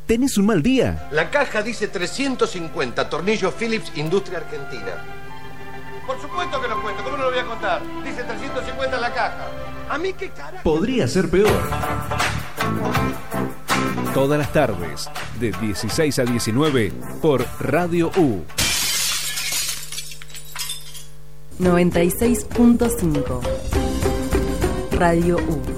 tenés un mal día. La caja dice 350, tornillos Philips, Industria Argentina. Por supuesto que lo cuento, ¿cómo no lo voy a contar? Dice 350 en la caja. ¿A mí qué carajo? Podría ser peor. Todas las tardes, de 16 a 19, por Radio U. 96.5 Radio U.